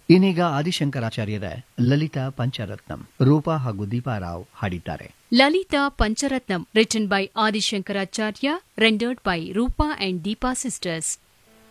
ಇನ್ನೀಗ ಆದಿಶಂಕರಾಚಾರ್ಯರ ಲಲಿತಾ ಪಂಚರತ್ನಂ ರೂಪಾ ಹಾಗೂ ದೀಪಾರಾವ್ ಹಾಡಿದ್ದಾರೆ. Lalitha Pancharatnam written by Adi Shankaracharya, rendered by Roopa and Deepa sisters.